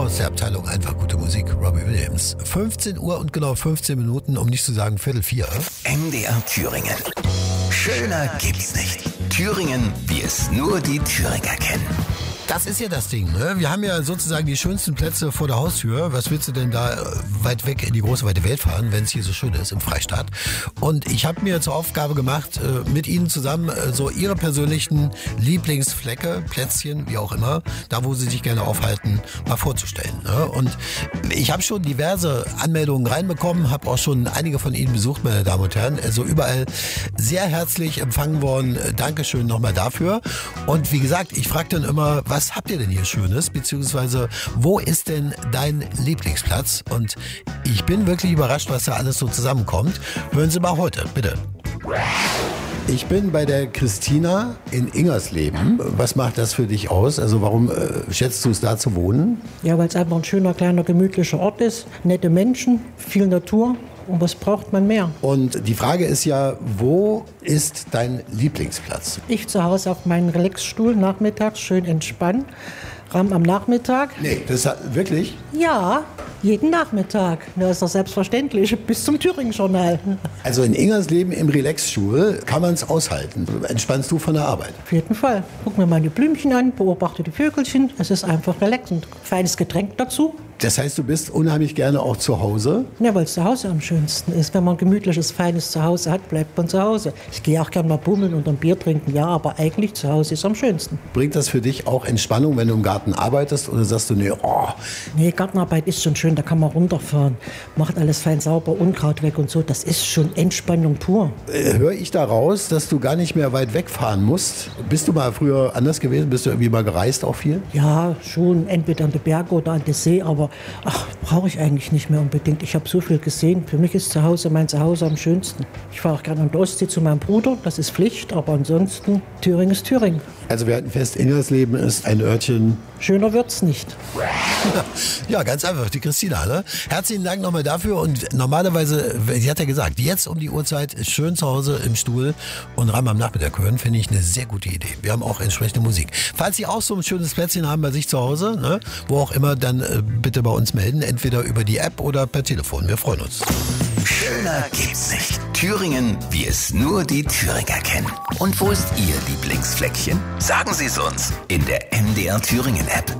aus der Abteilung Einfach gute Musik, Robbie Williams. 15 Uhr und genau 15 Minuten, um nicht zu sagen 3:45. MDR Thüringen. Schöner gibt's nicht. Thüringen, wie es nur die Thüringer kennen. Das ist ja das Ding, ne? Wir haben ja sozusagen die schönsten Plätze vor der Haustür. Was willst du denn da weit weg in die große weite Welt fahren, wenn es hier so schön ist im Freistaat? Und ich habe mir zur Aufgabe gemacht, mit Ihnen zusammen so Ihre persönlichen Lieblingsflecke, Plätzchen, wie auch immer, da wo Sie sich gerne aufhalten, mal vorzustellen. Ne? Und ich habe schon diverse Anmeldungen reinbekommen, habe auch schon einige von Ihnen besucht, meine Damen und Herren. Also überall sehr herzlich empfangen worden. Dankeschön nochmal dafür. Und wie gesagt, ich frage dann immer, was habt ihr denn hier Schönes? Beziehungsweise, wo ist denn dein Lieblingsplatz? Und ich bin wirklich überrascht, was da alles so zusammenkommt. Hören Sie mal heute, bitte. Ich bin bei der Christina in Ingersleben. Was macht das für dich aus? Also warum schätzt du es da zu wohnen? Ja, weil es einfach ein schöner, kleiner, gemütlicher Ort ist. Nette Menschen, viel Natur. Und was braucht man mehr? Und die Frage ist ja, wo ist dein Lieblingsplatz? Ich zu Hause auf meinem Relaxstuhl nachmittags schön entspannen. Ramm am Nachmittag. Nee, das wirklich? Ja, jeden Nachmittag. Das ist doch selbstverständlich. Bis zum Thüringen-Journal. Also in Ingersleben im Relaxstuhl kann man es aushalten. Entspannst du von der Arbeit? Auf jeden Fall. Guck mir mal die Blümchen an, beobachte die Vögelchen. Es ist einfach relaxend. Feines Getränk dazu. Das heißt, du bist unheimlich gerne auch zu Hause? Ja, weil es zu Hause am schönsten ist. Wenn man ein gemütliches, feines Zuhause hat, bleibt man zu Hause. Ich gehe auch gerne mal bummeln und ein Bier trinken, ja, aber eigentlich zu Hause ist am schönsten. Bringt das für dich auch Entspannung, wenn du im Garten arbeitest? Oder sagst du, nee, Nee, Gartenarbeit ist schon schön, da kann man runterfahren. Macht alles fein sauber, Unkraut weg und so. Das ist schon Entspannung pur. Höre ich da raus, dass du gar nicht mehr weit wegfahren musst? Bist du mal früher anders gewesen? Bist du irgendwie mal gereist auch viel? Ja, schon, entweder an die Berge oder an die See, aber brauche ich eigentlich nicht mehr unbedingt. Ich habe so viel gesehen. Für mich ist mein Zuhause am schönsten. Ich fahre auch gerne an die Ostsee zu meinem Bruder, das ist Pflicht, aber ansonsten, Thüringen ist Thüringen. Also wir hatten fest, Ingersleben ist ein Örtchen. Schöner wird's nicht. Ja, ganz einfach, die Christina. Ne? Herzlichen Dank nochmal dafür und normalerweise, sie hat ja gesagt, jetzt um die Uhrzeit schön zu Hause im Stuhl und Ramm am Nachmittag hören, finde ich eine sehr gute Idee. Wir haben auch entsprechende Musik. Falls Sie auch so ein schönes Plätzchen haben bei sich zu Hause, ne, wo auch immer, dann bitte bei uns melden, entweder über die App oder per Telefon. Wir freuen uns. Schöner gibt's nicht. Thüringen, wie es nur die Thüringer kennen. Und wo ist Ihr Lieblingsfleckchen? Sagen Sie es uns in der MDR Thüringen App.